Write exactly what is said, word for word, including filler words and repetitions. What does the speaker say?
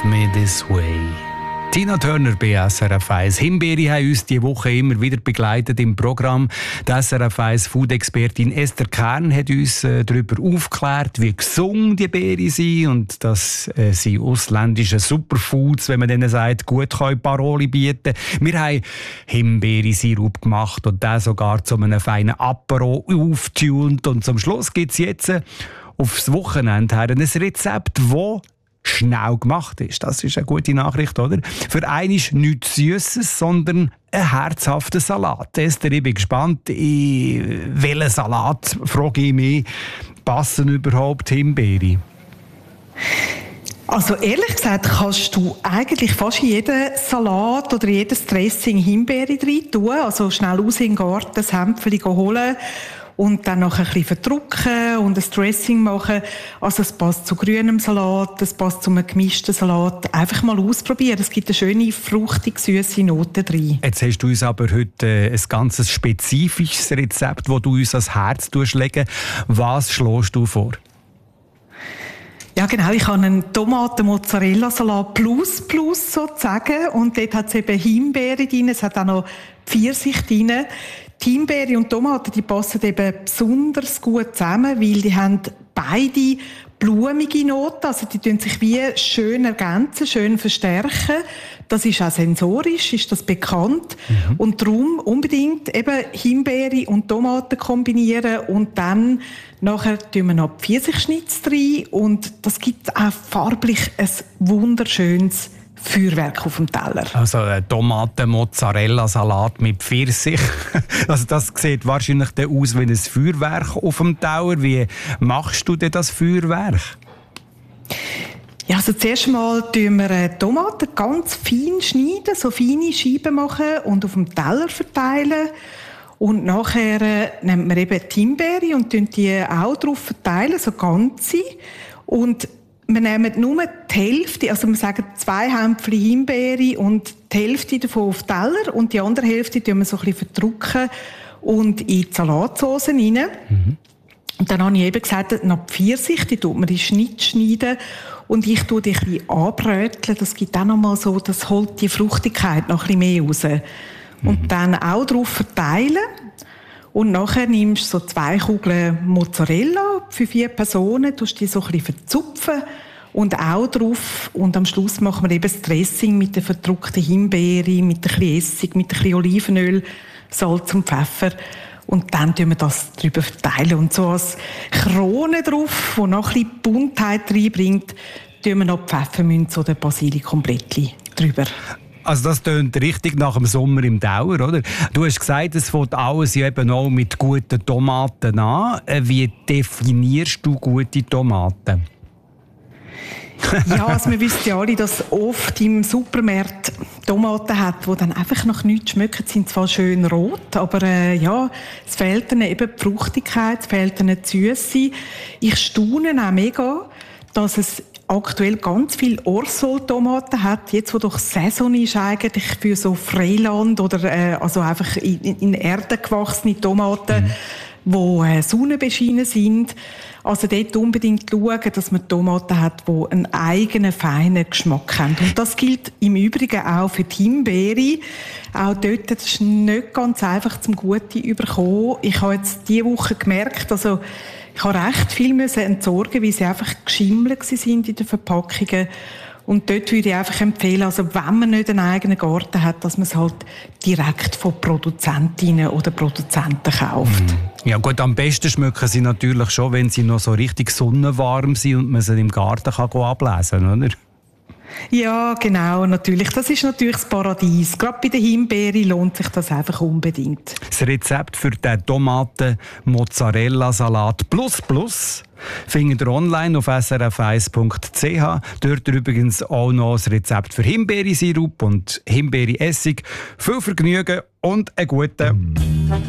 Me This Way. Tina Turner bei S R F eins. Himbeere haben uns diese Woche immer wieder begleitet im Programm. Die S R F eins Food-Expertin Esther Kern hat uns äh, darüber aufgeklärt, wie gesund die Beeren sind und dass äh, sie ausländische Superfoods, wenn man denen sagt, gut können Paroli bieten. Wir haben Himbeere-Sirup gemacht und den sogar zu einem feinen Apero aufgetunt. Und zum Schluss gibt es jetzt äh, aufs Wochenende her ein Rezept, das schnell gemacht ist. Das ist eine gute Nachricht, oder? Für einen ist nichts Süßes, sondern ein herzhafter Salat. Esther, ich bin gespannt, in welchen Salat, frage ich mich, passen überhaupt Himbeere? Also ehrlich gesagt kannst du eigentlich fast in jeden Salat oder jedes Dressing Himbeere rein tun. Also schnell raus in den Garten, das Hämpfchen holen und dann noch ein bisschen verdrucken und ein Dressing machen. Also es passt zu grünem Salat, es passt zu einem gemischten Salat. Einfach mal ausprobieren. Es gibt eine schöne, fruchtig süße Note drin. Jetzt hast du uns aber heute ein ganz spezifisches Rezept, das du uns ans Herz legen. Was schlägst du vor? Ja, genau. Ich habe einen Tomaten-Mozzarella-Salat plus plus sozusagen. Und dort hat es eben Himbeere drin. Es hat auch noch Pfirsich drin. Die Himbeere und Tomaten, die passen eben besonders gut zusammen, weil die haben beide blumige Noten. Also die tun sich wie schön ergänzen, schön verstärken. Das ist auch sensorisch, ist das bekannt. Mhm. Und darum unbedingt eben Himbeere und Tomaten kombinieren und dann nachher tun wir noch Pfirsichschnitz rein und das gibt auch farblich ein wunderschönes Feuerwerk auf dem Teller. Also ein Tomaten-Mozzarella-Salat mit Pfirsich. Also das sieht wahrscheinlich aus wie ein Feuerwerk auf dem Teller. Wie machst du denn das Feuerwerk? Ja, also zuerst mal tun wir Tomaten ganz fein schneiden, so feine Scheiben machen und auf dem Teller verteilen. Und nachher äh, nehmen wir eben die Himbeere und tun die auch drauf verteilen, so ganze. Und wir nehmen nur die Hälfte, also wir sagen zwei Hämpfchen Himbeere und die Hälfte davon auf den Teller und die andere Hälfte tun wir so ein bisschen verdrücken und in die Salatsauce rein. Mhm. Und dann habe ich eben gesagt, noch die Pfirsich, die tut man in Schnitt schneiden und ich tue die ein bisschen anbröteln. Das gibt auch noch mal so, das holt die Fruchtigkeit noch ein bisschen mehr raus. Mhm. Und dann auch drauf verteilen. Und nachher nimmst du so zwei Kugeln Mozzarella für vier Personen, tust die so ein bisschen verzupfen und auch drauf. Und am Schluss machen wir eben das Dressing mit der verdruckten Himbeere, mit ein bisschen Essig, mit ein bisschen Olivenöl, Salz und Pfeffer. Und dann tun wir das drüber verteilen. Und so als Krone drauf, die noch ein bisschen Buntheit reinbringt, tun wir noch Pfefferminz oder Basilikumblättchen drüber. Also das tönt richtig nach dem Sommer im Dauer, oder? Du hast gesagt, es fängt alles eben auch mit guten Tomaten an. Wie definierst du gute Tomaten? Ja, also wir wissen ja alle, dass oft im Supermarkt Tomaten hat, die dann einfach nach nichts schmecken. Sie sind zwar schön rot, aber äh, ja, es fehlt ihnen eben die Fruchtigkeit, es fehlt ihnen die Süße. Ich staune auch mega, dass es aktuell ganz viele Orsol-Tomaten hat, jetzt wo doch Saison ist eigentlich für so Freiland oder äh, also einfach in, in Erde gewachsene Tomaten, mhm. wo äh, sonnenbeschienen sind. Also dort unbedingt schauen, dass man Tomaten hat, die einen eigenen, feinen Geschmack haben. Und das gilt im Übrigen auch für die Himbeere. Auch dort ist es nicht ganz einfach, zum Guten zu bekommen. Ich habe jetzt diese Woche gemerkt, also ich habe recht viel müssen entsorgen, weil sie einfach geschimmelt sind in den Verpackungen. Und dort würde ich einfach empfehlen, also wenn man nicht einen eigenen Garten hat, dass man es halt direkt von Produzentinnen oder Produzenten kauft. Mm. Ja gut, am besten schmecken sie natürlich schon, wenn sie noch so richtig sonnenwarm sind und man sie im Garten kann ablesen kann, oder? Ja, genau, natürlich. Das ist natürlich das Paradies. Gerade bei der Himbeere lohnt sich das einfach unbedingt. Das Rezept für den Tomaten-Mozzarella-Salat plus plus findet ihr online auf s r f eins punkt c h. Dort übrigens auch noch das Rezept für Himbeeresirup und Himbeeressig. Viel Vergnügen und einen guten